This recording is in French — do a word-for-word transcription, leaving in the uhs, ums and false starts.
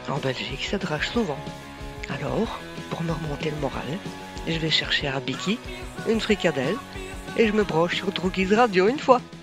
En Belgique, ça drache souvent. Alors, pour me remonter le moral, je vais chercher à Biki, une fricadelle, et je me broche sur Droogies Radio une fois.